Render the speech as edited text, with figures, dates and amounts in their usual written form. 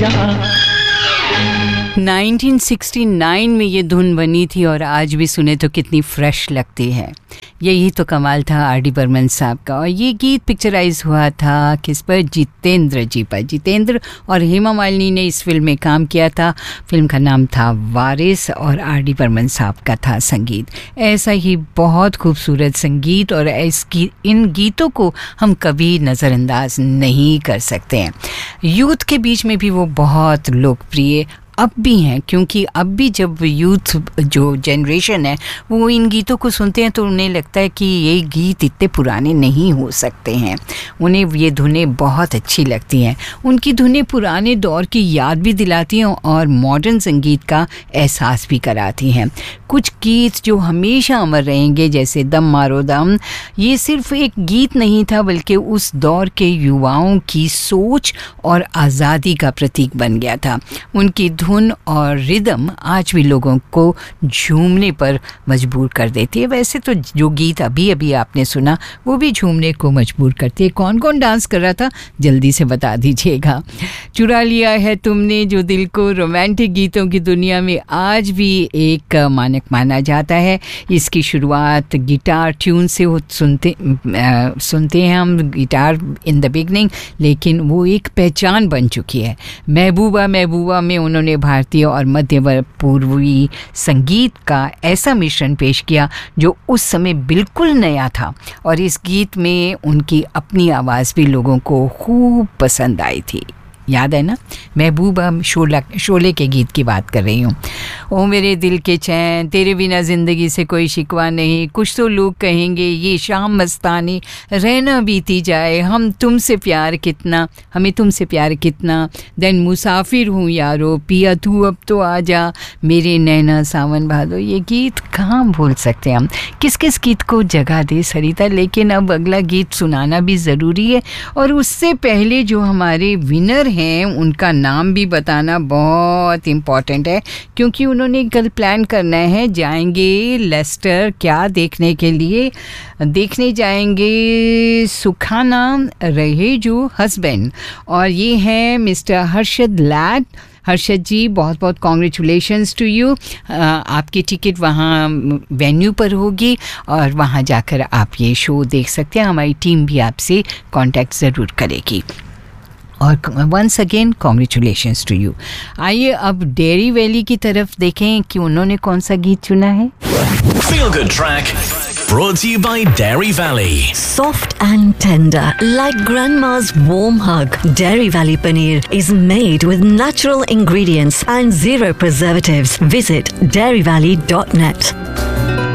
1969 में ये धुन बनी थी और आज भी सुने तो कितनी फ्रेश लगती है। यही तो कमाल था आर.डी. बर्मन साहब का। और ये गीत पिक्चराइज हुआ था किस पर? जितेंद्र जी पर। जितेंद्र और हेमा मालिनी ने इस फिल्म में काम किया था। फिल्म का नाम था वारिस और आर.डी. बर्मन साहब का था संगीत। ऐसा ही बहुत खूबसूरत संगीत और इन गीतों को हम कभी नज़रअंदाज नहीं कर सकते हैं। यूथ के बीच में भी वो बहुत लोकप्रिय अब भी हैं, क्योंकि अब भी जब यूथ जो जनरेशन है वो इन गीतों को सुनते हैं तो उन्हें लगता है कि ये गीत इतने पुराने नहीं हो सकते हैं। उन्हें ये धुनें बहुत अच्छी लगती हैं। उनकी धुनें पुराने दौर की याद भी दिलाती हैं और मॉडर्न संगीत का एहसास भी कराती हैं। कुछ गीत जो हमेशा अमर रहेंगे, जैसे दम मारो दम, ये सिर्फ एक गीत नहीं था बल्कि उस दौर के युवाओं की सोच और आज़ादी का प्रतीक बन गया था। उनकी धुन और रिदम आज भी लोगों को झूमने पर मजबूर कर देती है। वैसे तो जो गीत अभी अभी आपने सुना वो भी झूमने को मजबूर करती है। कौन कौन डांस कर रहा था जल्दी से बता दीजिएगा। चुरा लिया है तुमने जो दिल को रोमांटिक गीतों की दुनिया में आज भी एक मानक माना जाता है। इसकी शुरुआत गिटार ट्यून से सुनते हैं हम, गिटार इन द बिगनिंग, लेकिन वो एक पहचान बन चुकी है। महबूबा महबूबा में उन्होंने भारतीय और मध्य पूर्वी संगीत का ऐसा मिश्रण पेश किया जो उस समय बिल्कुल नया था और इस गीत में उनकी अपनी आवाज़ भी लोगों को खूब पसंद आई थी। याद है ना? महबूबा शोले के गीत की बात कर रही हूँ। ओ मेरे दिल के चैन, तेरे बिना ज़िंदगी से कोई शिकवा नहीं, कुछ तो लोग कहेंगे ये शाम मस्तानी, रहना बीती जाए, हमें तुमसे प्यार कितना, देन मुसाफिर हूँ यारो, पिया तू अब तो आजा, मेरे नैना सावन भादो। ये गीत कहाँ भूल सकते हैं हम। किस किस गीत को जगह दे सरिता, लेकिन अब अगला गीत सुनाना भी ज़रूरी है और उससे पहले जो हमारे विनर हैं उनका नाम भी बताना बहुत इम्पॉर्टेंट है, क्योंकि उन्होंने कल प्लान करना है, जाएंगे लेस्टर क्या देखने के लिए, देखने जाएंगे सुखाना रहे जो हस्बैंड, और ये हैं मिस्टर हर्षद लैड। हर्षद जी बहुत बहुत कॉन्ग्रेचुलेशंस टू यू। आपकी टिकट वहाँ वेन्यू पर होगी और वहाँ जाकर आप ये शो देख सकते हैं। हमारी टीम भी आपसे कांटेक्ट ज़रूर करेगी और once again congratulations to you. आइए अब डेयरी वैली की तरफ देखें कि उन्होंने कौन सा गीत चुना है। Feel Good Track brought to you by Dairy Valley. Soft and tender, like grandma's warm hug. Dairy Valley paneer is made with natural ingredients and zero preservatives. Visit dairyvalley.net.